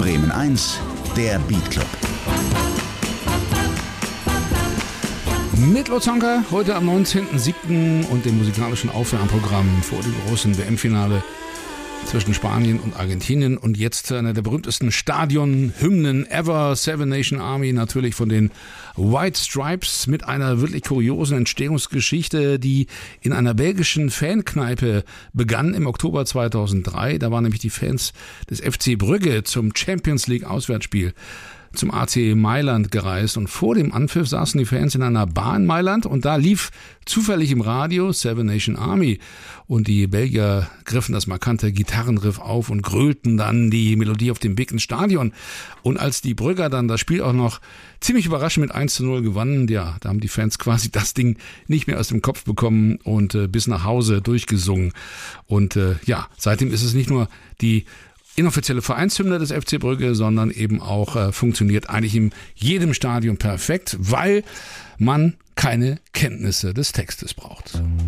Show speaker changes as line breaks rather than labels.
Bremen 1, der Beat Club.
Mit Lozanka heute am 19.07. und dem musikalischen Aufwärmprogramm vor dem großen WM-Finale zwischen Spanien und Argentinien. Und jetzt eine der berühmtesten Stadion-Hymnen ever, Seven Nation Army, natürlich von den White Stripes, mit einer wirklich kuriosen Entstehungsgeschichte, die in einer belgischen Fankneipe begann im Oktober 2003. Da waren nämlich die Fans des FC Brügge zum Champions League Auswärtsspiel zum AC Mailand gereist, und vor dem Anpfiff saßen die Fans in einer Bar in Mailand und da lief zufällig im Radio Seven Nation Army und die Belgier griffen das markante Gitarrenriff auf und grölten dann die Melodie auf dem Big ins Stadion. Und als die Brügger dann das Spiel auch noch ziemlich überraschend mit 1:0 gewannen, ja, da haben die Fans quasi das Ding nicht mehr aus dem Kopf bekommen und bis nach Hause durchgesungen. Und ja, seitdem ist es nicht nur die inoffizielle Vereinshymne des FC Brügge, sondern eben auch funktioniert eigentlich in jedem Stadion perfekt, weil man keine Kenntnisse des Textes braucht.